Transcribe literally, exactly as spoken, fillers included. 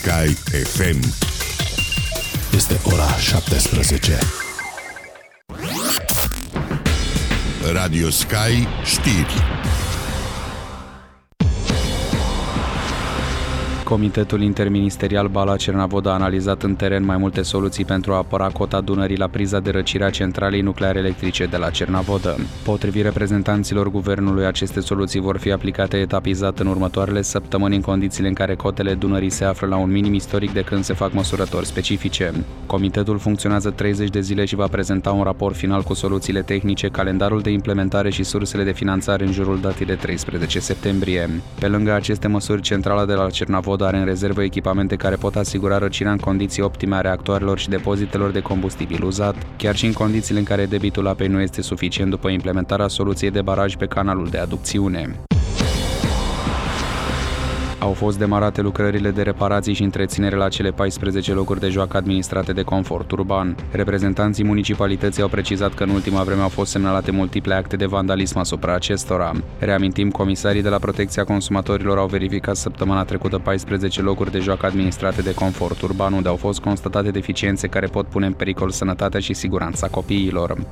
Sky F M. Este ora șaptesprezece. Radio Sky știri. Comitetul interministerial Bala-Cernavoda a analizat în teren mai multe soluții pentru a apăra cota Dunării la priza de răcire a centralei nucleare electrice de la Cernavodă. Potrivit reprezentanților guvernului, aceste soluții vor fi aplicate etapizat în următoarele săptămâni în condițiile în care cotele Dunării se află la un minim istoric de când se fac măsurători specifice. Comitetul funcționează treizeci de zile și va prezenta un raport final cu soluțiile tehnice, calendarul de implementare și sursele de finanțare în jurul datei de treisprezece septembrie. Pe lângă aceste măsuri, centrala de la Cernavodă are în rezervă echipamente care pot asigura răcirea în condiții optime a reactoarelor și depozitelor de combustibil uzat, chiar și în condițiile în care debitul apei nu este suficient după implementarea soluției de baraj pe canalul de aducțiune. Au fost demarate lucrările de reparații și întreținere la cele paisprezece locuri de joacă administrate de Confort Urban. Reprezentanții municipalității au precizat că în ultima vreme au fost semnalate multiple acte de vandalism asupra acestora. Reamintim, comisarii de la Protecția Consumatorilor au verificat săptămâna trecută paisprezece locuri de joacă administrate de Confort Urban, unde au fost constatate deficiențe care pot pune în pericol sănătatea și siguranța copiilor.